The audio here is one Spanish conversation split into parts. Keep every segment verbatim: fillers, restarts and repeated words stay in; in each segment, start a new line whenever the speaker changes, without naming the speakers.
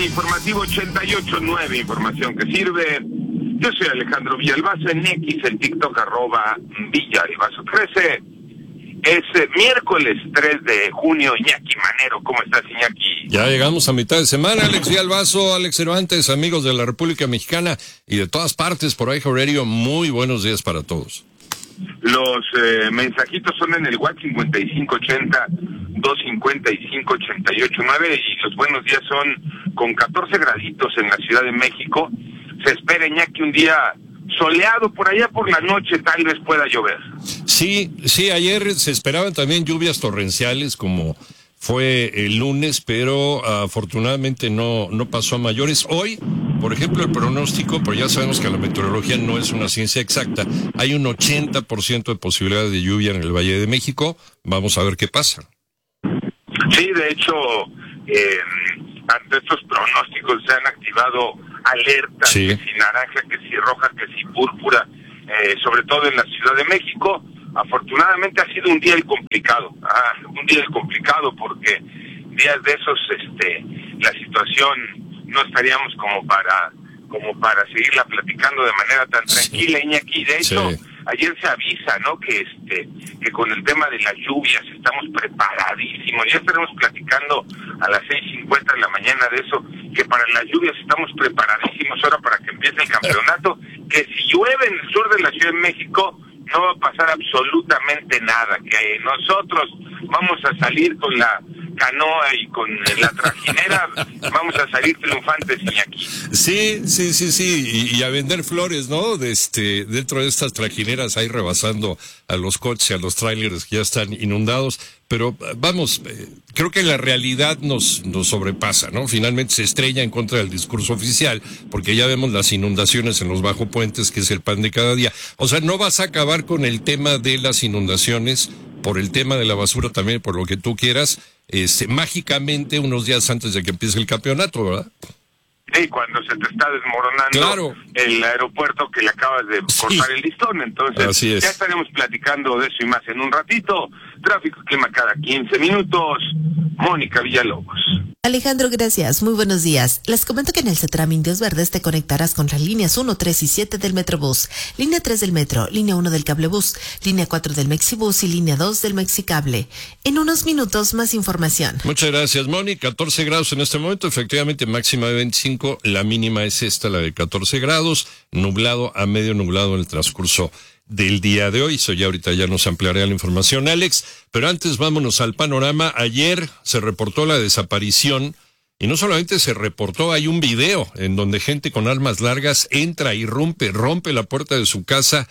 Informativo ochenta y ocho nueve, información que sirve. Yo soy Alejandro Villalbazo, en X, en TikTok, arroba Villalbazo trece. Es eh, miércoles tres de junio. Iñaki Manero, ¿cómo estás, Iñaki?
Ya llegamos a mitad de semana. Alex Villalbazo, Alex Cervantes, amigos de la República Mexicana y de todas partes por iHeart Radio, muy buenos días para todos.
Los eh, mensajitos son en el WhatsApp cincuenta y cinco ochenta, doscientos cincuenta y cinco, ochenta y ocho nueve, y los buenos días son con catorce graditos en la Ciudad de México. Se espera, Iñaki, un día soleado, por allá por la noche tal vez pueda llover.
Sí, sí, ayer se esperaban también lluvias torrenciales como fue el lunes, pero afortunadamente no, no pasó a mayores. Hoy, por ejemplo, el pronóstico, pero ya sabemos que la meteorología no es una ciencia exacta, hay un ochenta por ciento de posibilidad de lluvia en el Valle de México. Vamos a ver qué pasa.
Sí, de hecho, eh, ante estos pronósticos se han activado alertas,
sí.
que si naranja, que si roja, que si púrpura, eh, sobre todo en la Ciudad de México. Afortunadamente ha sido un día complicado, ah, un día complicado porque días de esos, este, la situación no estaríamos como para, como para seguirla platicando de manera tan tranquila, sí. Iñaki. De hecho, sí. Ayer se avisa, ¿no?, que este, que con el tema de las lluvias estamos preparadísimos. Ya estaremos platicando a las seis cincuenta de la mañana de eso, que para las lluvias estamos preparadísimos ahora para que empiece el campeonato, que si llueve en el sur de la Ciudad de México no va a pasar absolutamente nada, que nosotros vamos a salir con la canoa y con la trajinera, vamos a salir triunfantes, Iñaki.
Sí, sí, sí, sí, y, y a vender flores, ¿no? De este, dentro de estas trajineras ahí rebasando a los coches y a los trailers que ya están inundados, pero vamos, eh, creo que la realidad nos, nos sobrepasa, ¿no? Finalmente se estrella en contra del discurso oficial, porque ya vemos las inundaciones en los bajopuentes, que es el pan de cada día. O sea, no vas a acabar con el tema de las inundaciones, por el tema de la basura también, por lo que tú quieras, este, mágicamente unos días antes de que empiece el campeonato, ¿verdad?
Sí, cuando se te está desmoronando, claro, el aeropuerto que le acabas de cortar, sí, el listón. Entonces, así es. Ya estaremos platicando de eso y más en un ratito. Tráfico y clima cada quince minutos. Mónica Villalobos.
Alejandro, gracias. Muy buenos días. Les comento que en el CETRAM Indios Verdes te conectarás con las líneas uno, tres y siete del Metrobús, línea tres del Metro, línea uno del Cablebús, línea cuatro del Mexibús y línea dos del Mexicable. En unos minutos, más información.
Muchas gracias, Moni. catorce grados en este momento, efectivamente máxima de veinticinco, la mínima es esta, la de catorce grados, nublado a medio nublado en el transcurso del día de hoy. So ya ahorita ya nos ampliaré la información, Alex, pero antes vámonos al panorama. Ayer se reportó la desaparición, y no solamente se reportó, hay un video en donde gente con armas largas entra y rompe, rompe la puerta de su casa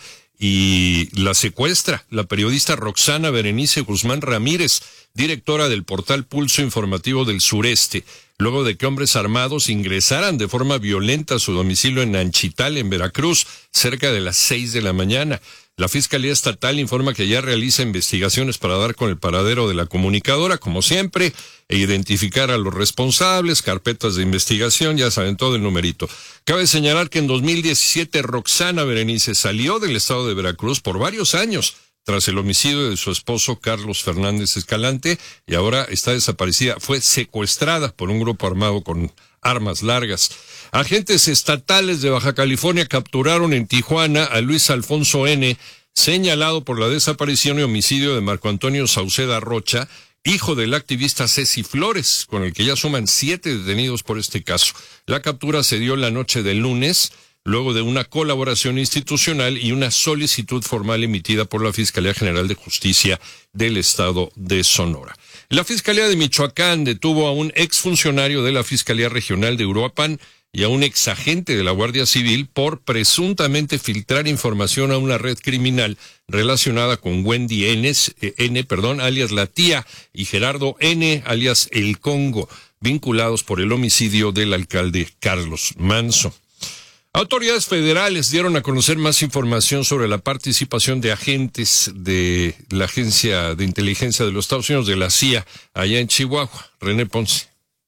y la secuestra. La periodista Roxana Berenice Guzmán Ramírez, directora del portal Pulso Informativo del Sureste, luego de que hombres armados ingresaran de forma violenta a su domicilio en Nanchital, en Veracruz, cerca de las seis de la mañana. La Fiscalía Estatal informa que ya realiza investigaciones para dar con el paradero de la comunicadora, como siempre, e identificar a los responsables, carpetas de investigación, ya saben todo el numerito. Cabe señalar que en dos mil diecisiete Roxana Berenice salió del estado de Veracruz por varios años, tras el homicidio de su esposo Carlos Fernández Escalante, y ahora está desaparecida. Fue secuestrada por un grupo armado con armas largas. Agentes estatales de Baja California capturaron en Tijuana a Luis Alfonso N., señalado por la desaparición y homicidio de Marco Antonio Sauceda Rocha, hijo del activista Ceci Flores, con el que ya suman siete detenidos por este caso. La captura se dio la noche del lunes, luego de una colaboración institucional y una solicitud formal emitida por la Fiscalía General de Justicia del Estado de Sonora. La Fiscalía de Michoacán detuvo a un exfuncionario de la Fiscalía Regional de Uruapan y a un exagente de la Guardia Civil por presuntamente filtrar información a una red criminal relacionada con Wendy N, eh, N perdón, alias La Tía, y Gerardo N, alias El Congo, vinculados por el homicidio del alcalde Carlos Manso. Autoridades federales dieron a conocer más información sobre la participación de agentes de la Agencia de Inteligencia de los Estados Unidos, de la C I A, allá en Chihuahua. René Ponce.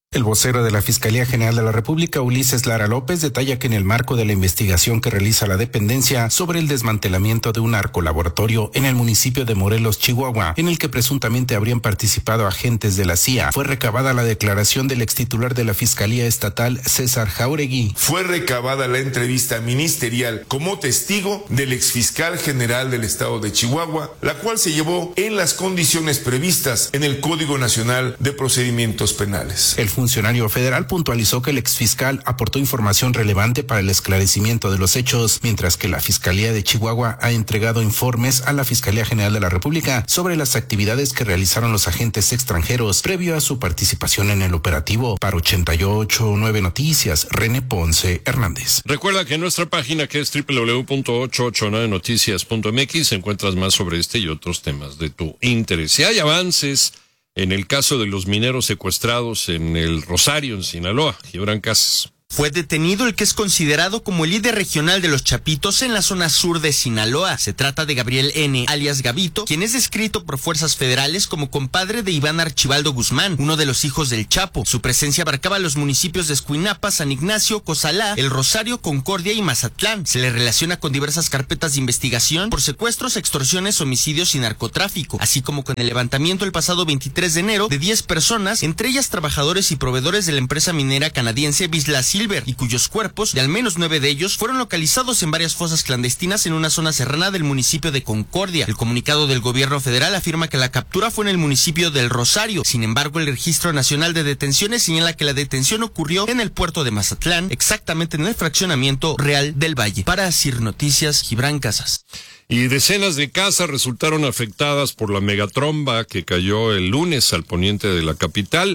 El vocero de la Fiscalía General de la República, Ulises Lara López, detalla que en el marco de la investigación que realiza la dependencia sobre el desmantelamiento de un narcolaboratorio en el municipio de Morelos, Chihuahua, en el que presuntamente habrían participado agentes de la C I A, fue recabada la declaración del extitular de la Fiscalía Estatal, César Jauregui.
Fue recabada la entrevista ministerial como testigo del exfiscal general del estado de Chihuahua, la cual se llevó en las condiciones previstas en el Código Nacional de Procedimientos Penales.
El funcionario federal puntualizó que el exfiscal aportó información relevante para el esclarecimiento de los hechos, mientras que la Fiscalía de Chihuahua ha entregado informes a la Fiscalía General de la República sobre las actividades que realizaron los agentes extranjeros previo a su participación en el operativo. Para ochenta y ocho punto nueve Noticias, René Ponce Hernández.
Recuerda que en nuestra página, que es doble u doble u doble u punto ochocientos ochenta y nueve noticias punto m x, encuentras más sobre este y otros temas de tu interés. Si hay avances en el caso de los mineros secuestrados en el Rosario, en Sinaloa, Gibran Casas.
Fue detenido el que es considerado como el líder regional de los Chapitos en la zona sur de Sinaloa. Se trata de Gabriel N., alias Gabito, quien es descrito por fuerzas federales como compadre de Iván Archibaldo Guzmán, uno de los hijos del Chapo. Su presencia abarcaba los municipios de Escuinapa, San Ignacio, Cozalá, El Rosario, Concordia y Mazatlán. Se le relaciona con diversas carpetas de investigación por secuestros, extorsiones, homicidios y narcotráfico, así como con el levantamiento el pasado veintitrés de enero de diez personas, entre ellas trabajadores y proveedores de la empresa minera canadiense Vizsla Silver, y cuyos cuerpos, de al menos nueve de ellos, fueron localizados en varias fosas clandestinas en una zona serrana del municipio de Concordia. El comunicado del gobierno federal afirma que la captura fue en el municipio del Rosario. Sin embargo, el Registro Nacional de Detenciones señala que la detención ocurrió en el puerto de Mazatlán, exactamente en el fraccionamiento Real del Valle. Para Sir Noticias, Gibran Casas.
Y decenas de casas resultaron afectadas por la megatromba que cayó el lunes al poniente de la capital.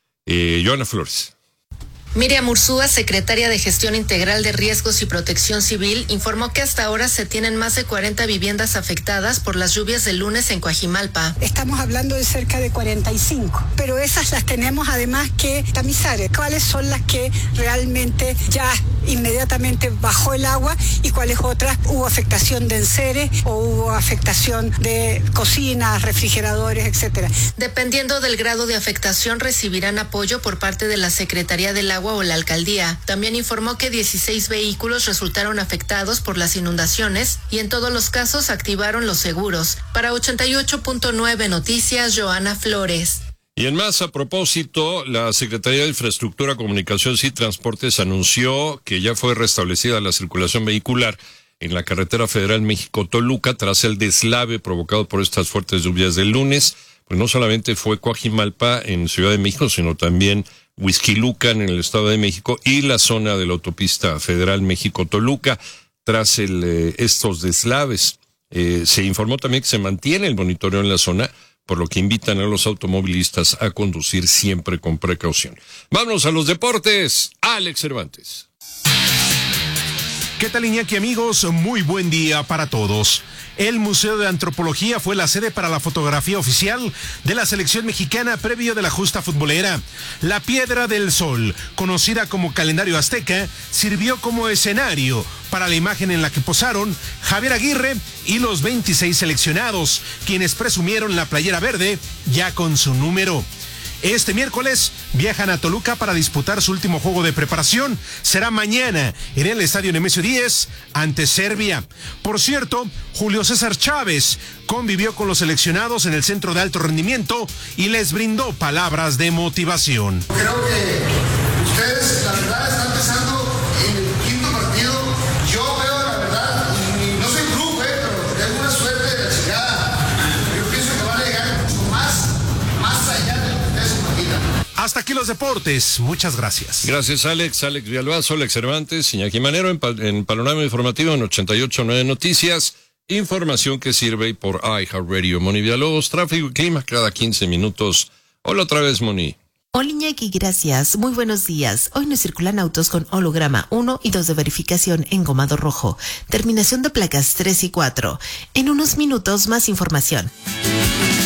Eh, Joana Flores.
Miriam Ursúa, secretaria de Gestión Integral de Riesgos y Protección Civil, informó que hasta ahora se tienen más de cuarenta viviendas afectadas por las lluvias del lunes en Coajimalpa.
Estamos hablando de cerca de cuarenta y cinco, pero esas las tenemos además que tamizar. ¿Cuáles son las que realmente ya inmediatamente bajó el agua y cuáles otras hubo afectación de enseres o hubo afectación de cocinas, refrigeradores, etcétera?
Dependiendo del grado de afectación, recibirán apoyo por parte de la Secretaría del Agua o la alcaldía. También informó que dieciséis vehículos resultaron afectados por las inundaciones y en todos los casos activaron los seguros. Para ochenta y ocho punto nueve Noticias, Joana Flores.
Y en más, a propósito, la Secretaría de Infraestructura, Comunicaciones y Transportes anunció que ya fue restablecida la circulación vehicular en la carretera federal México-Toluca tras el deslave provocado por estas fuertes lluvias del lunes. Pues no solamente fue Coajimalpa en Ciudad de México, sino también Huixquilucan en el Estado de México y la zona de la autopista federal México-Toluca tras el, eh, estos deslaves. Eh, se informó también que se mantiene el monitoreo en la zona, por lo que invitan a los automovilistas a conducir siempre con precaución. Vámonos a los deportes. Alex Cervantes.
¿Qué tal, Iñaki, amigos? Muy buen día para todos. El Museo de Antropología fue la sede para la fotografía oficial de la selección mexicana previo de la justa futbolera. La Piedra del Sol, conocida como calendario azteca, sirvió como escenario para la imagen en la que posaron Javier Aguirre y los veintiséis seleccionados, quienes presumieron la playera verde ya con su número. Este miércoles viajan a Toluca para disputar su último juego de preparación. Será mañana en el Estadio Nemesio diez ante Serbia. Por cierto, Julio César Chávez convivió con los seleccionados en el centro de alto rendimiento y les brindó palabras de motivación.
Creo que ustedes, la verdad, están pensando en el quinto partido. Yo veo la verdad, y no soy club, eh, pero tengo una suerte de la chingada. Yo pienso que van a llegar mucho más, más allá de lo que ustedes imaginan.
Hasta aquí los deportes. Muchas gracias.
Gracias, Alex. Alex Villalbazo, Alex Cervantes, Iñaki Manero en, en Panorama Informativo en ochenta y ocho punto nueve Noticias. Información que sirve por iHeartRadio. Moni Villalobos, tráfico y clima cada quince minutos. Hola otra vez, Moni.
Hola, Iñaki, gracias. Muy buenos días. Hoy nos circulan autos con holograma uno y dos de verificación en gomado rojo. Terminación de placas tres y cuatro. En unos minutos, más información.